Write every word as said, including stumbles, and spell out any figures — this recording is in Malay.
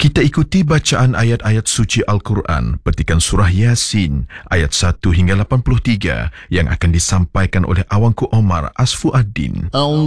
Kita ikuti bacaan ayat-ayat suci Al-Quran petikan surah Yasin ayat satu hingga lapan puluh tiga yang akan disampaikan oleh Awangku Omar Asfuaddin.